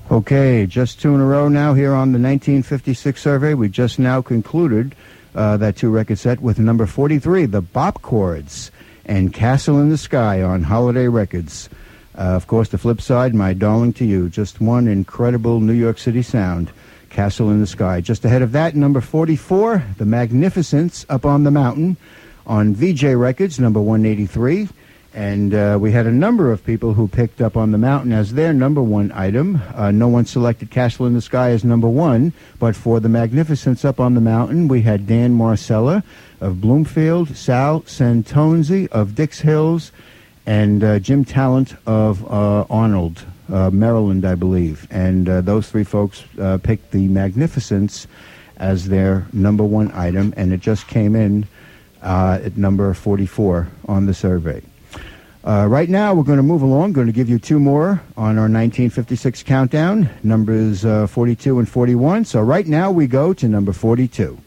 Okay, just two in a row now here on the 1956 survey. We just now concluded that two-record set with number 43, the Bop Chords, and Castle in the Sky on Holiday Records. Of course, the flip side, My Darling to You, just one incredible New York City sound, Castle in the Sky. Just ahead of that, number 44, The Magnificents, Up on the Mountain, on VJ Records, number 183. And we had a number of people who picked Up on the Mountain as their number one item. No one selected Castle in the Sky as number one, but for The Magnificents Up on the Mountain, we had Dan Marcella of Bloomfield, Sal Santonzi of Dix Hills, and Jim Talent of Arnold, Maryland, I believe. And those three folks picked The Magnificents as their number one item, and it just came in at number 44 on the survey. Right now, we're going to move along. Going to give you two more on our 1956 countdown, numbers 42 and 41. So right now, we go to number 42.